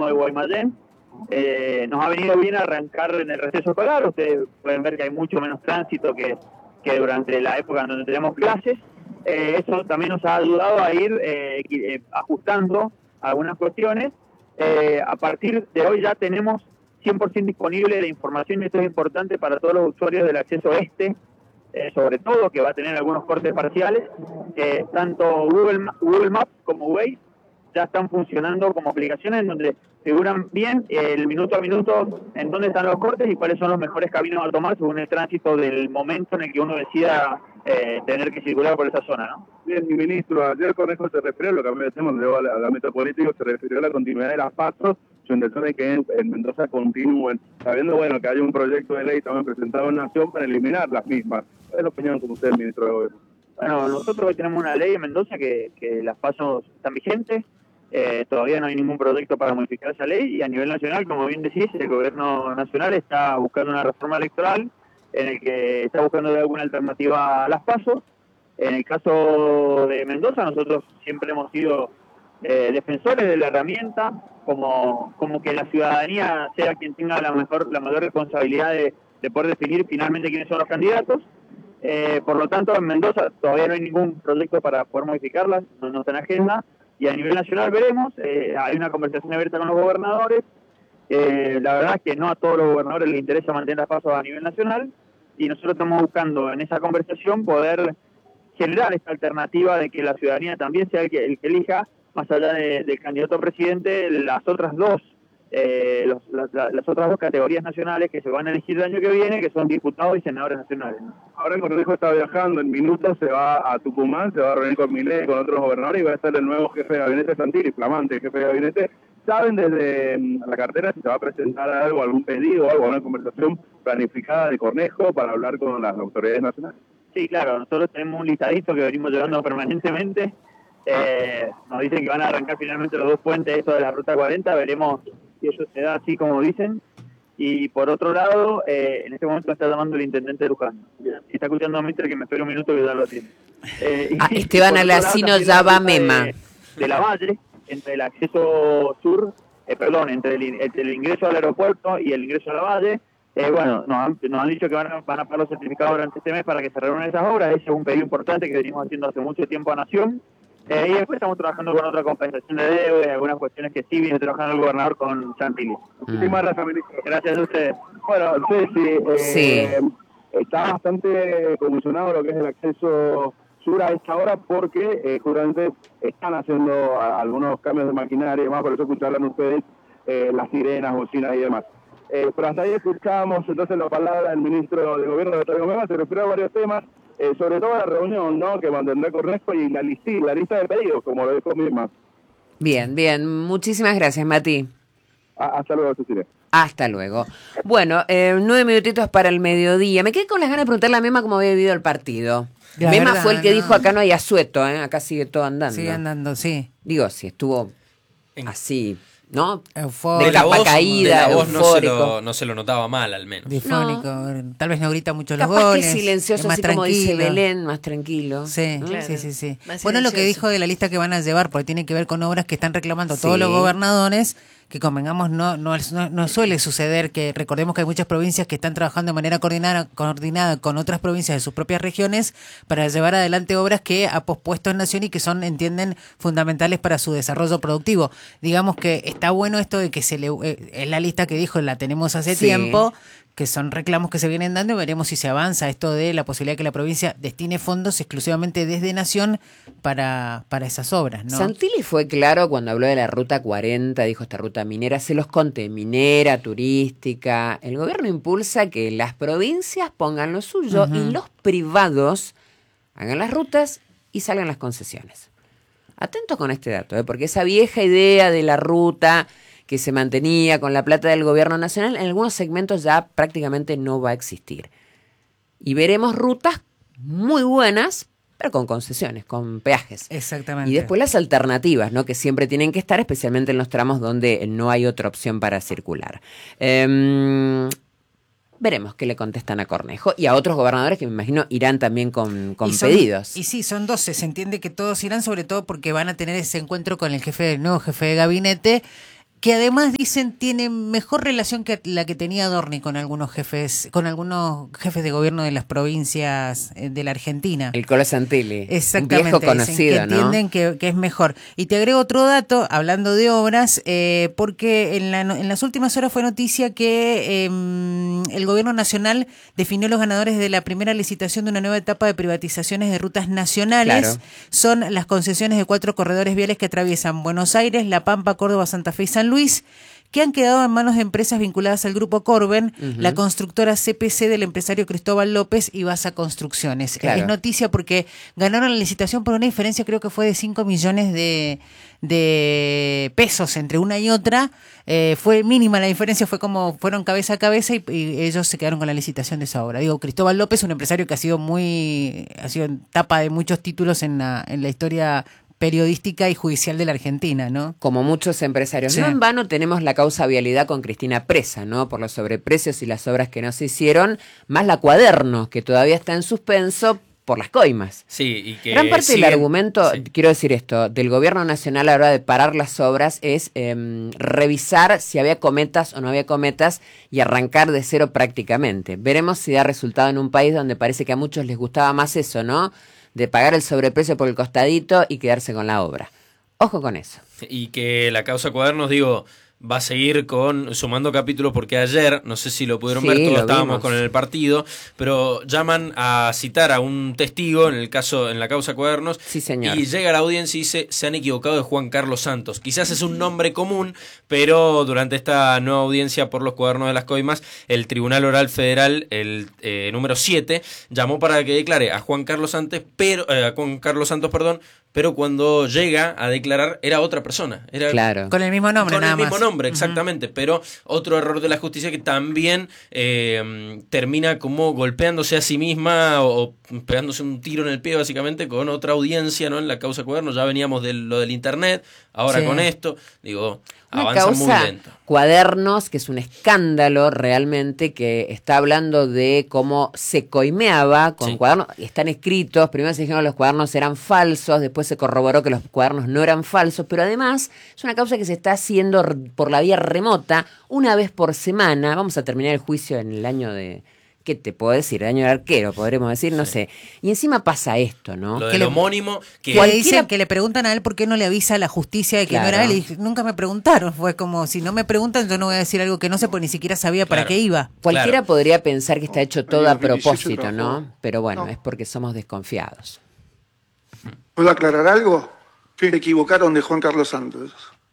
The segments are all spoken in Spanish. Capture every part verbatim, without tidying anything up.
de Guaymallén. Eh, nos ha venido bien arrancar en el receso escolar. Ustedes pueden ver que hay mucho menos tránsito que, que durante la época en donde tenemos clases. Eh, eso también nos ha ayudado a ir eh, eh, ajustando algunas cuestiones. Eh, a partir de hoy ya tenemos cien por ciento disponible la información, y esto es importante para todos los usuarios del acceso este, eh, sobre todo, que va a tener algunos cortes parciales. Eh, tanto Google, Google Maps como Waze ya están funcionando como aplicaciones en donde figuran bien eh, el minuto a minuto en dónde están los cortes y cuáles son los mejores caminos a tomar según el tránsito del momento en el que uno decida eh, tener que circular por esa zona, ¿no? Bien, mi ministro, ayer Cornejo se refirió, lo que metemos luego al ámbito político, se refirió a la continuidad de las pasos, su intención es que en, en Mendoza continúen, sabiendo, bueno, que hay un proyecto de ley también presentado en Nación para eliminar las mismas. ¿Cuál es la opinión con usted, ministro de Gobierno? Bueno, nosotros hoy tenemos una ley en Mendoza que, que las pasos están vigentes. Eh, todavía no hay ningún proyecto para modificar esa ley, y a nivel nacional, como bien decís, el gobierno nacional está buscando una reforma electoral en el que está buscando alguna alternativa a las pasos. En el caso de Mendoza, nosotros siempre hemos sido eh, defensores de la herramienta, como, como que la ciudadanía sea quien tenga la mejor, la mayor responsabilidad de, de poder definir finalmente quiénes son los candidatos. Eh, por lo tanto, en Mendoza todavía no hay ningún proyecto para poder modificarlas, no, no está en agenda. Y a nivel nacional veremos, eh, hay una conversación abierta con los gobernadores. Eh, la verdad es que no a todos los gobernadores les interesa mantener las pasos a nivel nacional, y nosotros estamos buscando en esa conversación poder generar esta alternativa de que la ciudadanía también sea el que, el que elija, más allá de, del candidato a presidente, las otras dos eh, los, las, las otras dos categorías nacionales que se van a elegir el año que viene, que son diputados y senadores nacionales, ¿no? Ahora el Cornejo está viajando, en minutos se va a Tucumán, se va a reunir con Milei, con otros gobernadores, y va a estar el nuevo jefe de gabinete, Santilli, flamante jefe de gabinete. ¿Saben desde la cartera si se va a presentar algo, algún pedido, algo, alguna conversación planificada de Cornejo para hablar con las autoridades nacionales? Sí, claro, nosotros tenemos un listadito que venimos llevando permanentemente. Eh, nos dicen que van a arrancar finalmente los dos puentes, esto de la Ruta cuarenta, veremos si eso se da así como dicen. Y por otro lado, eh, en este momento me está llamando el intendente de Luján. Si está escuchando a Mister, que me espere un minuto que ya lo atiende. Eh, ah, Esteban Alacino ya va a Mema. De, de la Valle, entre el acceso sur, eh, perdón, entre el, entre el ingreso al aeropuerto y el ingreso a la Valle. Eh, bueno, nos han, nos han dicho que van a, van a pagar los certificados durante este mes para que se reúnan esas obras. Ese es un pedido importante que venimos haciendo hace mucho tiempo a Nación. Eh, y después estamos trabajando con otra compensación de deuda y algunas cuestiones que sí viene trabajando el gobernador con Santilli. Muchísimas gracias, ministro. Gracias a ustedes. Bueno, Ceci, eh, sí. está bastante convulsionado lo que es el acceso sur a esta hora porque eh, justamente están haciendo a, algunos cambios de maquinaria y demás, por eso escucharán ustedes eh, las sirenas, bocinas y demás. Eh, pero hasta ahí escuchamos entonces la palabra del ministro de Gobierno de Octavio Mema, se refirió a varios temas. Eh, sobre todo la reunión, ¿no?, que mantendrá Cornejo y la, listi, la lista de pedidos, como lo dijo misma. Bien, bien. Muchísimas gracias, Mati. A, hasta luego, Cecilia. Hasta luego. Bueno, eh, nueve minutitos para el mediodía. Me quedé con las ganas de preguntarle a Mema cómo había vivido el partido. La Mema verdad, fue el que no. dijo, acá no hay asueto, ¿eh? Acá sigue todo andando. Sigue andando, sí. Digo, si estuvo así... ¿no? Eufórico. De capa caída, de la voz no se, lo, eufórico. no se lo notaba mal, al menos. Difónico, no. Tal vez no grita mucho los Capaz goles. Que silencioso, así como dice Belén, más tranquilo. Sí, ¿no? claro. sí, sí, sí. Más bueno, silencioso. Lo que dijo de la lista que van a llevar, porque tiene que ver con obras que están reclamando Sí. todos los gobernadores, que convengamos, no, no, no, no suele suceder, que recordemos que hay muchas provincias que están trabajando de manera coordinada, coordinada con otras provincias de sus propias regiones para llevar adelante obras que ha pospuesto en Nación y que son, entienden, fundamentales para su desarrollo productivo. Digamos que está bueno esto de que se le, eh, es la lista que dijo, la tenemos hace Sí. tiempo, que son reclamos que se vienen dando, y veremos si se avanza esto de la posibilidad de que la provincia destine fondos exclusivamente desde Nación para, para esas obras, ¿no? Santilli fue claro cuando habló de la Ruta cuarenta, dijo esta ruta minera, se los conté, minera, turística. El gobierno impulsa que las provincias pongan lo suyo uh-huh. y los privados hagan las rutas y salgan las concesiones. Atentos con este dato, ¿eh? Porque esa vieja idea de la ruta que se mantenía con la plata del gobierno nacional, en algunos segmentos ya prácticamente no va a existir. Y veremos rutas muy buenas, pero con concesiones, con peajes. Exactamente. Y después las alternativas, ¿no?, que siempre tienen que estar, especialmente en los tramos donde no hay otra opción para circular. Eh, veremos qué le contestan a Cornejo y a otros gobernadores que me imagino irán también con, con y son, pedidos. Y sí, son doce, se entiende que todos irán, sobre todo porque van a tener ese encuentro con el jefe, el nuevo jefe de gabinete. que además dicen tiene mejor relación que la que tenía Dorni con algunos jefes, con algunos jefes de gobierno de las provincias de la Argentina. El Colo Santilli, exactamente, un viejo conocido, que entienden ¿no? que, que es mejor. Y te agrego otro dato, hablando de obras, eh, porque en, la, en las últimas horas fue noticia que eh, el gobierno nacional definió los ganadores de la primera licitación de una nueva etapa de privatizaciones de rutas nacionales. Claro. Son las concesiones de cuatro corredores viales que atraviesan Buenos Aires, La Pampa, Córdoba, Santa Fe y San Luis, que han quedado en manos de empresas vinculadas al grupo Corben, uh-huh. la constructora C P C del empresario Cristóbal López y Basa Construcciones. Claro. Es noticia porque ganaron la licitación por una diferencia, creo que fue de cinco millones de, de pesos entre una y otra. Eh, fue mínima la diferencia, fue como fueron cabeza a cabeza y, y ellos se quedaron con la licitación de esa obra. Digo, Cristóbal López, un empresario que ha sido muy, ha sido en tapa de muchos títulos en la, en la historia periodística y judicial de la Argentina, ¿no? Como muchos empresarios. Sí. No en vano tenemos la causa vialidad con Cristina presa, ¿no? Por los sobreprecios y las obras que no se hicieron, más la Cuadernos, que todavía está en suspenso por las coimas. Sí, y que gran parte siguen, del argumento, sí. quiero decir esto, del gobierno nacional a la hora de parar las obras es eh, revisar si había cometas o no había cometas y arrancar de cero prácticamente. Veremos si da resultado en un país donde parece que a muchos les gustaba más eso, ¿no? De pagar el sobreprecio por el costadito y quedarse con la obra. Ojo con eso. Y que la causa Cuadernos, digo, va a seguir con sumando capítulos porque ayer, no sé si lo pudieron sí, ver, todos lo estábamos vimos. con el partido, pero llaman a citar a un testigo en el caso, en la causa Cuadernos, sí, señor. Y llega a la audiencia y dice, se han equivocado de Juan Carlos Santos. Quizás es un nombre común, pero durante esta nueva audiencia por los Cuadernos de las Coimas, el Tribunal Oral Federal, el eh, número siete, llamó para que declare a Juan Carlos Santos, pero eh, a Juan Carlos Santos, perdón, pero cuando llega a declarar era otra persona. Era claro. Con el mismo nombre, con nada el mismo más. nombre, exactamente. Uh-huh. Pero otro error de la justicia que también eh, termina como golpeándose a sí misma o, o pegándose un tiro en el pie, básicamente, con otra audiencia, ¿no? En la causa Cuadernos. Ya veníamos de lo del internet, ahora sí. Con esto, digo, una avanza causa muy lento. Cuadernos, que es un escándalo realmente, que está hablando de cómo se coimeaba con sí. cuadernos, están escritos, primero se dijeron que los cuadernos eran falsos, después se corroboró que los cuadernos no eran falsos, pero además es una causa que se está haciendo por la vía remota, una vez por semana. Vamos a terminar el juicio en el año de... ¿Qué te puedo decir? El año del arquero, podremos decir, no sí. sé. Y encima pasa esto, ¿no? Lo que del le, homónimo. Que, que cualquiera... dicen que le preguntan a él por qué no le avisa a la justicia de que claro. no era él. Y dije, nunca me preguntaron. Fue como, si no me preguntan, yo no voy a decir algo que no sé, porque ni siquiera sabía claro. para qué iba. Cualquiera claro. podría pensar que está hecho todo a propósito, ¿no? Pero bueno, no. es porque somos desconfiados. ¿Puedo aclarar algo? Sí. Se equivocaron de Juan Carlos Santos.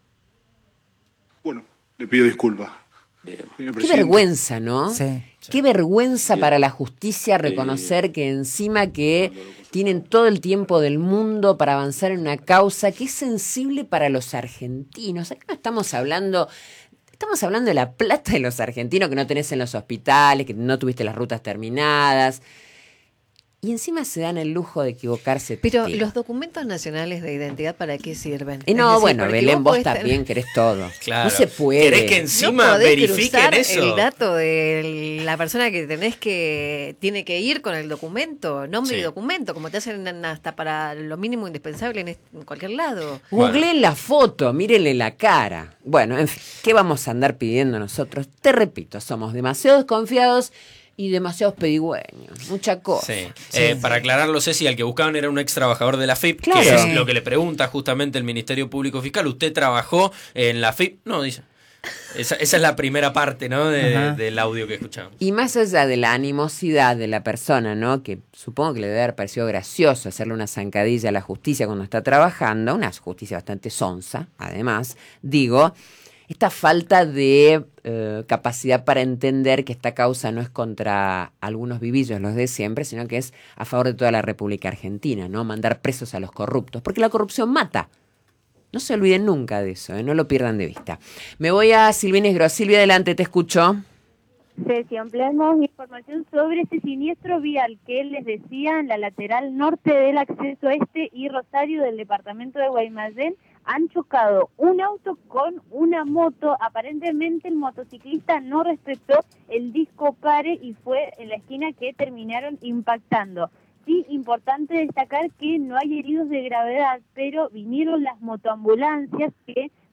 Bueno, le pido disculpas. Qué vergüenza, ¿no? Sí. Qué vergüenza para la justicia reconocer que encima que tienen todo el tiempo del mundo para avanzar en una causa que es sensible para los argentinos. Acá no estamos hablando... Estamos hablando de la plata de los argentinos que no tenés en los hospitales, que no tuviste las rutas terminadas. Y encima se dan el lujo de equivocarse. Pero testigo. los documentos nacionales de identidad, ¿para qué sirven? Y no, decir, bueno, Belén, vos, vos también tener... querés todo. Claro. No se puede. ¿Querés que encima no verifiquen eso? El dato de la persona que tenés que tiene que ir con el documento, nombre sí. y documento, como te hacen hasta para lo mínimo indispensable en, este, en cualquier lado. Googleen bueno. la foto, mírenle la cara. Bueno, en fin, ¿qué vamos a andar pidiendo nosotros? Te repito, somos demasiado desconfiados y demasiados pedigüeños, mucha cosa. Sí. Sí, eh, sí. Para aclararlo, Ceci, al que buscaban era un ex trabajador de la F I P, claro. que es lo que le pregunta justamente el Ministerio Público Fiscal. ¿Usted trabajó en la F I P? No, dice. Esa, esa es la primera parte, ¿no? De, de, del audio que escuchamos. Y más allá de la animosidad de la persona, ¿no? Que supongo que le debe haber parecido gracioso hacerle una zancadilla a la justicia cuando está trabajando, una justicia bastante sonsa, además, digo... Esta falta de eh, capacidad para entender que esta causa no es contra algunos vivillos, los de siempre, sino que es a favor de toda la República Argentina, ¿no? Mandar presos a los corruptos, porque la corrupción mata. No se olviden nunca de eso, ¿eh? No lo pierdan de vista. Me voy a Silvina Isgros. Silvia, adelante, te escucho. Ceci, ampliamos información sobre este siniestro vial que les decía en la lateral norte del acceso este y Rosario del departamento de Guaymallén. Han chocado un auto con una moto. Aparentemente el motociclista no respetó el disco pare y fue en la esquina que terminaron impactando. Sí, importante destacar que no hay heridos de gravedad, pero vinieron las motoambulancias que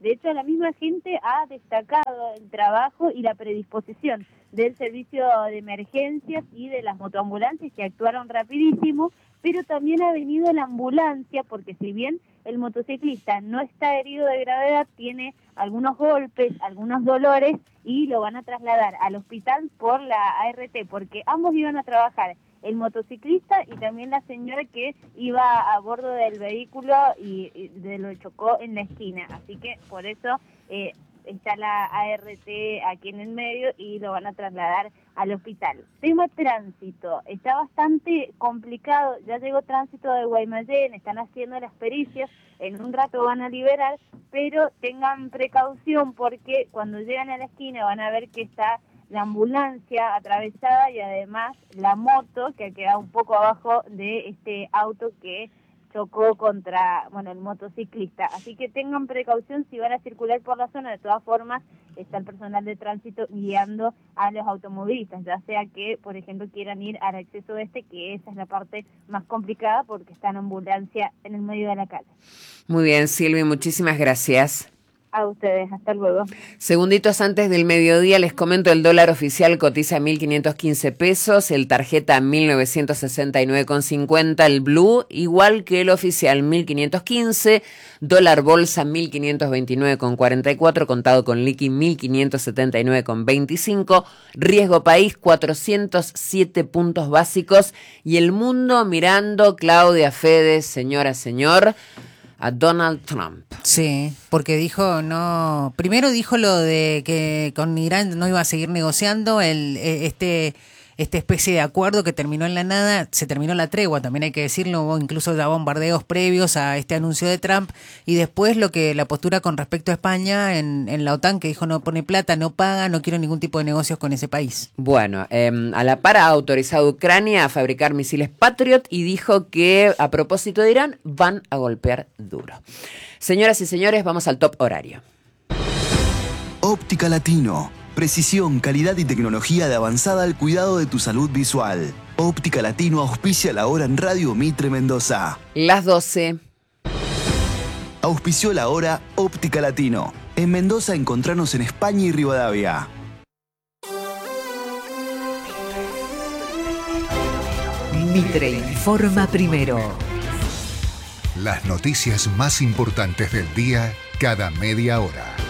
De hecho, la misma gente ha destacado el trabajo y la predisposición del servicio de emergencias y de las motoambulancias que actuaron rapidísimo, pero también ha venido la ambulancia, porque si bien el motociclista no está herido de gravedad, tiene algunos golpes, algunos dolores, y lo van a trasladar al hospital por la A R T, porque ambos iban a trabajar, el motociclista y también la señora que iba a bordo del vehículo y, y de lo chocó en la esquina. Así que por eso eh, está la A R T aquí en el medio y lo van a trasladar al hospital. Tema tránsito, está bastante complicado, ya llegó tránsito de Guaymallén, están haciendo las pericias, en un rato van a liberar, pero tengan precaución porque cuando llegan a la esquina van a ver que está la ambulancia atravesada y además la moto que ha quedado un poco abajo de este auto que chocó contra, bueno, el motociclista. Así que tengan precaución si van a circular por la zona. De todas formas, está el personal de tránsito guiando a los automovilistas, ya sea que, por ejemplo, quieran ir al acceso este, que esa es la parte más complicada porque está en ambulancia en el medio de la calle. Muy bien, Silvi, muchísimas gracias. A ustedes, hasta luego. Segunditos antes del mediodía les comento, el dólar oficial cotiza mil quinientos quince pesos, el tarjeta mil novecientos sesenta y nueve con cincuenta, el blue igual que el oficial mil quinientos quince, dólar bolsa mil quinientos veintinueve con cuarenta y cuatro, contado con liqui mil quinientos setenta y nueve con veinticinco, riesgo país cuatrocientos siete puntos básicos y el mundo mirando, Claudia, Fede, señora, señor, a Donald Trump. Sí, porque dijo no, primero dijo lo de que con Irán no iba a seguir negociando el este esta especie de acuerdo que terminó en la nada, se terminó la tregua, también hay que decirlo, hubo incluso ya bombardeos previos a este anuncio de Trump, y después lo que la postura con respecto a España en, en la OTAN, que dijo no pone plata, no paga, no quiero ningún tipo de negocios con ese país. Bueno, eh, a la par ha autorizado a Ucrania a fabricar misiles Patriot y dijo que a propósito de Irán van a golpear duro. Señoras y señores, vamos al top horario. Óptica Latino. Precisión, calidad y tecnología de avanzada al cuidado de tu salud visual. Óptica Latino auspicia la hora en Radio Mitre Mendoza. Las doce. Auspició la hora Óptica Latino. En Mendoza encontranos en España y Rivadavia. Mitre informa primero. Las noticias más importantes del día cada media hora.